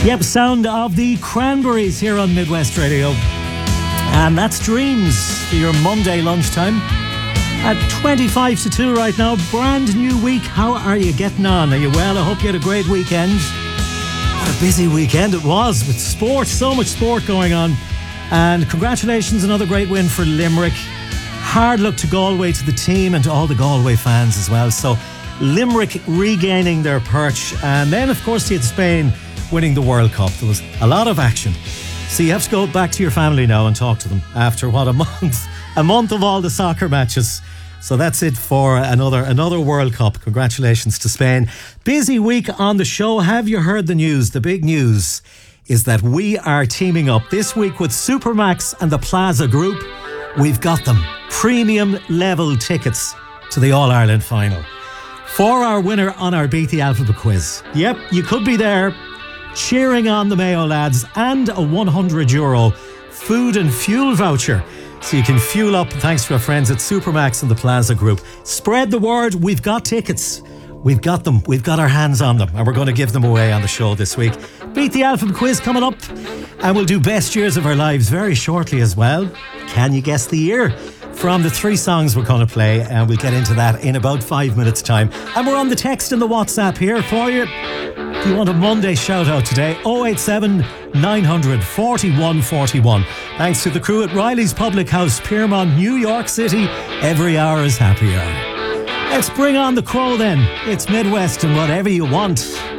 Yep, sound of the Cranberries here on Midwest Radio. And that's Dreams for your Monday lunchtime. At 25 to 2 right now, brand new week. How are you getting on? Are you well? I hope you had a great weekend. What a busy weekend it was with sport, so much sport going on. And congratulations, another great win for Limerick. Hard luck to Galway, to the team and to all the Galway fans as well. So Limerick regaining their perch. And then, of course, you had Spain winning the World Cup. There was a lot of action. So you have to go back to your family now and talk to them after what, a month of all the soccer matches. So that's it for another World Cup. Congratulations to Spain. Busy week on the show. Have you heard the news? The big news is that we are teaming up this week with Supermax and the Plaza Group. We've got them premium level tickets to the All-Ireland final for our winner on our Beat the Alphabet quiz. Yep, you could be there cheering on the Mayo lads, and a €100 food and fuel voucher so you can fuel up thanks to our friends at Supermax and the Plaza Group. Spread the word. We've got tickets. We've got them. We've got our hands on them, and we're going to give them away on the show this week. Beat the Alphabet quiz coming up, and we'll do best years of our lives very shortly as well. Can you guess the year from the 3 songs we're going to play? And we'll get into that in about 5 minutes time. And we're on the text and the WhatsApp here for you. If you want a Monday shout out today, 087 900 4141. Thanks to the crew at Riley's Public House, Piermont, New York City. Every hour is happy hour. Let's bring on the Crow then. It's Midwest and whatever you want.